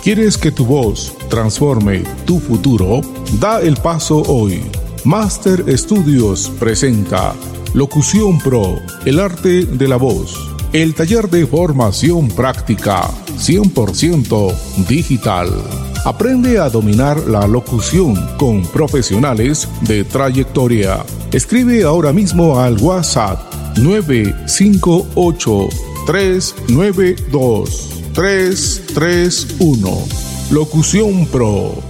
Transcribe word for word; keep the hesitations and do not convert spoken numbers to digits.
¿Quieres que tu voz transforme tu futuro? Da el paso hoy. Master Studios presenta Locución Pro, el arte de la voz. El taller de formación práctica cien por ciento digital. Aprende a dominar la locución con profesionales de trayectoria. Escribe ahora mismo al WhatsApp nueve cinco ocho, tres nueve dos, tres tres uno. Locución Pro.